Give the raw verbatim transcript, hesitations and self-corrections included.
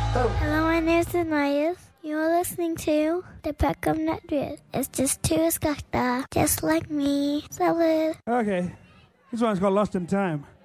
Hello, my name is Anais. You're listening to the Peckham Network. It's just two Scotта, just like me. Salud. Okay, this one's called Lost in Time.